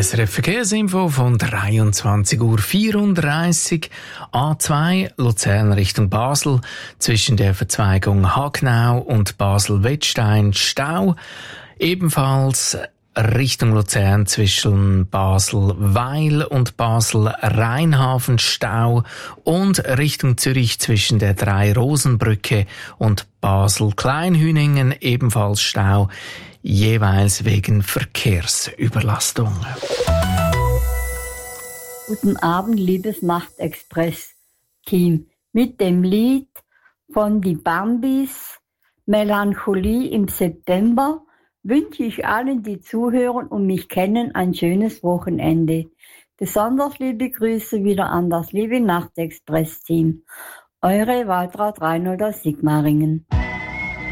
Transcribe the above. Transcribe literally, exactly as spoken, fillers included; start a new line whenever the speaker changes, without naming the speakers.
S R F Verkehrsinfo von dreiundzwanzig Uhr vierunddreißig. A zwei Luzern Richtung Basel. Zwischen der Verzweigung Hagnau und Basel-Wettstein Stau. Ebenfalls Richtung Luzern zwischen Basel-Weil und Basel-Rheinhafen Stau und Richtung Zürich zwischen der Drei-Rosen-Brücke und Basel-Kleinhüningen ebenfalls Stau, jeweils wegen Verkehrsüberlastung.
Guten Abend, liebes Nachtexpress-Team. Mit dem Lied von die Bambis Melancholie im September wünsche ich allen, die zuhören und mich kennen, ein schönes Wochenende. Besonders liebe Grüße wieder an das liebe Nachtexpress-Team. Eure Waltraud Reinhold aus Sigmaringen.